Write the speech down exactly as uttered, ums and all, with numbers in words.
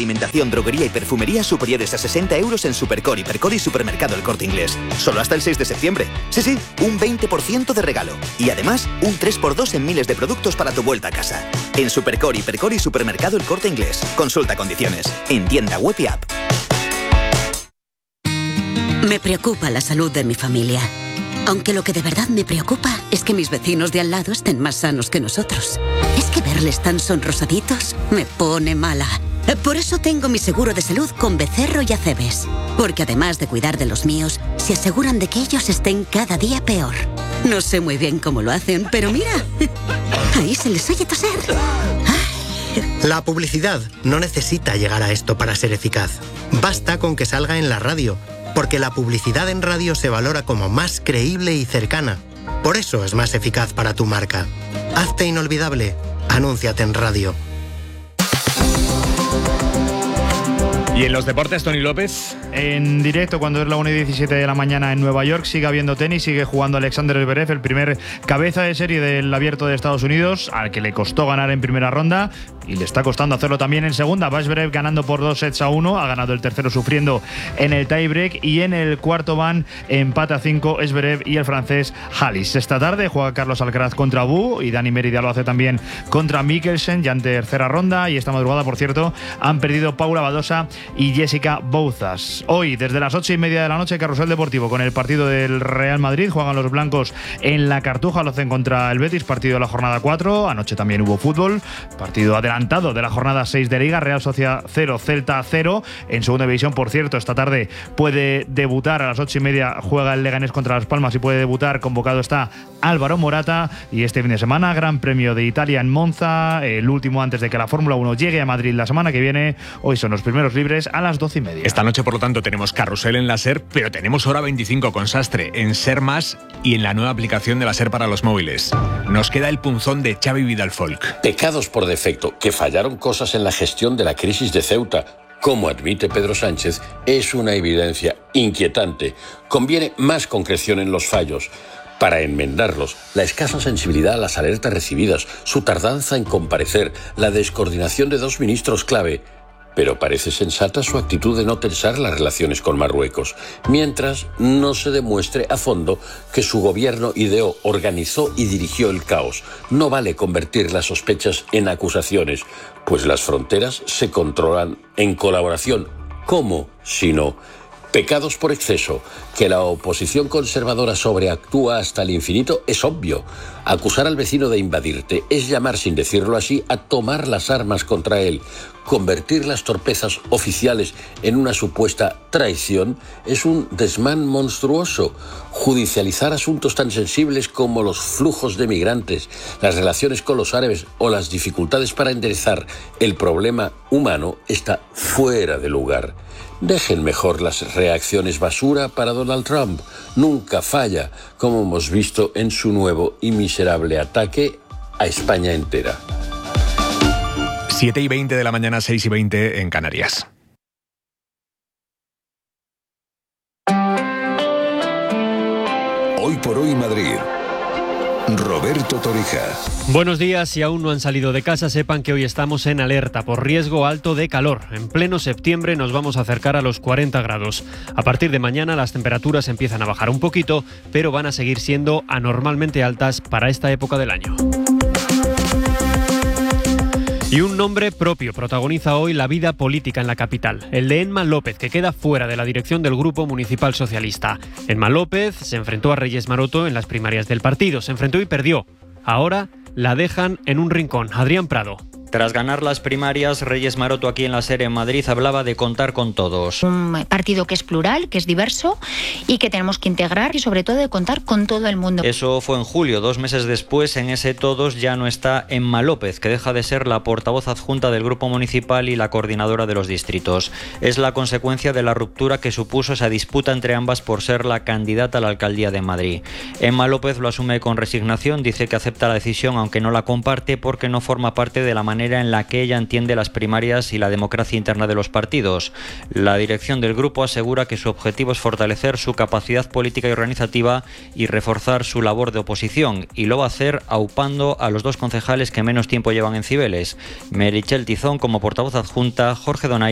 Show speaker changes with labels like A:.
A: alimentación, droguería y perfumería superiores a sesenta euros en Supercore, Hipercore y Supermercado El Corte Inglés. Solo hasta el seis de septiembre. Sí, sí, un veinte por ciento de regalo. Y además, un tres por dos en miles de productos para tu vuelta a casa. En Supercore, Hipercore y Supermercado El Corte Inglés. Consulta condiciones. En tienda web y app.
B: Me preocupa la salud de mi familia. Aunque lo que de verdad me preocupa es que mis vecinos de al lado estén más sanos que nosotros. Es que verles tan sonrosaditos me pone mala. Por eso tengo mi seguro de salud con Becerro y Acebes. Porque además de cuidar de los míos, se aseguran de que ellos estén cada día peor. No sé muy bien cómo lo hacen, pero mira, ahí se les oye toser.
C: La publicidad no necesita llegar a esto para ser eficaz. Basta con que salga en la radio, porque la publicidad en radio se valora como más creíble y cercana. Por eso es más eficaz para tu marca. Hazte inolvidable. Anúnciate en radio.
D: Y en los deportes, Tony López.
E: En directo, cuando es la una y diecisiete de la mañana en Nueva York, sigue habiendo tenis, sigue jugando Alexander Zverev, el primer cabeza de serie del Abierto de Estados Unidos, al que le costó ganar en primera ronda y le está costando hacerlo también en segunda. Va Zverev ganando por dos sets a uno, ha ganado el tercero sufriendo en el tiebreak, y en el cuarto van empate a cinco Zverev y el francés Halys. Esta tarde juega Carlos Alcaraz contra Bu y Dani Mérida lo hace también contra Mikkelsen, ya en tercera ronda, y esta madrugada, por cierto, han perdido Paula Badosa y Jessica Bouzas. Hoy, desde las ocho y media de la noche, Carrusel Deportivo con el partido del Real Madrid. Juegan los blancos en la Cartuja, lo hacen contra el Betis, partido de la jornada cuatro. Anoche también hubo fútbol, partido adelantado de la jornada seis de Liga. Real Sociedad cero, Celta cero. En segunda división, por cierto, esta tarde puede debutar a las ocho y media, juega el Leganés contra Las Palmas y puede debutar. Convocado está Álvaro Morata. Y este fin de semana, Gran Premio de Italia en Monza, el último antes de que la Fórmula uno llegue a Madrid la semana que viene. Hoy son los primeros libres a las doce y media.
D: Esta noche, por lo tanto, tenemos carrusel en la SER, pero tenemos hora veinticinco con Sastre en SER Más y en la nueva aplicación de la SER para los móviles. Nos queda el punzón de Xavi Vidal Folk.
F: Pecados por defecto, que fallaron cosas en la gestión de la crisis de Ceuta. Como admite Pedro Sánchez, es una evidencia inquietante. Conviene más concreción en los fallos. Para enmendarlos, la escasa sensibilidad a las alertas recibidas, su tardanza en comparecer, la descoordinación de dos ministros clave. Pero parece sensata su actitud de no tensar las relaciones con Marruecos, mientras no se demuestre a fondo que su gobierno ideó, organizó y dirigió el caos. No vale convertir las sospechas en acusaciones, pues las fronteras se controlan en colaboración. ¿Cómo? Si no. Pecados por exceso. Que la oposición conservadora sobreactúa hasta el infinito es obvio. Acusar al vecino de invadirte es llamar, sin decirlo así, a tomar las armas contra él. Convertir las torpezas oficiales en una supuesta traición es un desmán monstruoso. Judicializar asuntos tan sensibles como los flujos de migrantes, las relaciones con los árabes o las dificultades para enderezar el problema humano está fuera de lugar. Dejen mejor las reacciones basura para Donald Trump. Nunca falla, como hemos visto en su nuevo y miserable ataque a España entera.
D: siete y veinte de la mañana, seis y veinte en Canarias.
G: Hoy por hoy Madrid. Roberto Torija.
H: Buenos días. Si aún no han salido de casa, sepan que hoy estamos en alerta por riesgo alto de calor. En pleno septiembre nos vamos a acercar a los cuarenta grados. A partir de mañana las temperaturas empiezan a bajar un poquito, pero van a seguir siendo anormalmente altas para esta época del año. Y un nombre propio protagoniza hoy la vida política en la capital, el de Emma López, que queda fuera de la dirección del Grupo Municipal Socialista. Emma López se enfrentó a Reyes Maroto en las primarias del partido, se enfrentó y perdió. Ahora la dejan en un rincón. Adrián Prado.
I: Tras ganar las primarias, Reyes Maroto aquí en la SER en Madrid hablaba de contar con todos.
J: Un partido que es plural, que es diverso y que tenemos que integrar y sobre todo de contar con todo el mundo.
I: Eso fue en julio. Dos meses después, en ese todos ya no está Emma López, que deja de ser la portavoz adjunta del Grupo Municipal y la coordinadora de los distritos. Es la consecuencia de la ruptura que supuso esa disputa entre ambas por ser la candidata a la alcaldía de Madrid. Emma López lo asume con resignación, dice que acepta la decisión aunque no la comparte porque no forma parte de la manera en la que ella entiende las primarias y la democracia interna de los partidos. La dirección del grupo asegura que su objetivo es fortalecer su capacidad política y organizativa y reforzar su labor de oposición, y lo va a hacer aupando a los dos concejales que menos tiempo llevan en Cibeles, Meritxell Tizón como portavoz adjunta, Jorge Donay